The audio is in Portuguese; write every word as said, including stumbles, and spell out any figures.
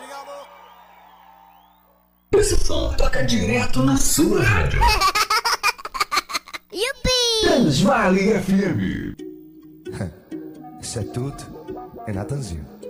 Esse som toca direto na sua rádio. Yupi! Transvale F M. Isso é tudo, é Natanzinho.